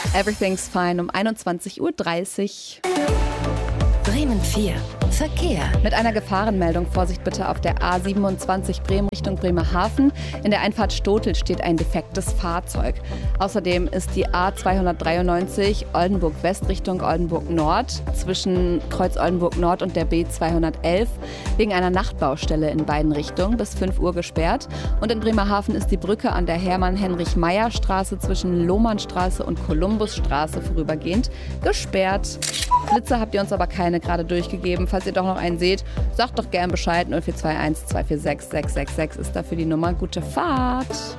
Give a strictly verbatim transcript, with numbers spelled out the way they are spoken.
Everything's Fine um einundzwanzig Uhr dreißig. Bremen vier. Verkehr. Mit einer Gefahrenmeldung. Vorsicht bitte auf der A siebenundzwanzig Bremen Richtung Bremerhaven. In der Einfahrt Stotel steht ein defektes Fahrzeug. Außerdem ist die A zweihundertdreiundneunzig Oldenburg West Richtung Oldenburg Nord zwischen Kreuz Oldenburg Nord und der B zweihundertelf wegen einer Nachtbaustelle in beiden Richtungen bis fünf Uhr gesperrt. Und in Bremerhaven ist die Brücke an der Hermann-Heinrich-Meyer-Straße zwischen Lohmannstraße und Kolumbusstraße vorübergehend gesperrt. Blitze habt ihr uns aber keine gerade durchgegeben. Falls ihr doch noch einen seht, sagt doch gern Bescheid. null vier zwei eins zwei vier sechs sechs sechs sechs ist dafür die Nummer. Gute Fahrt!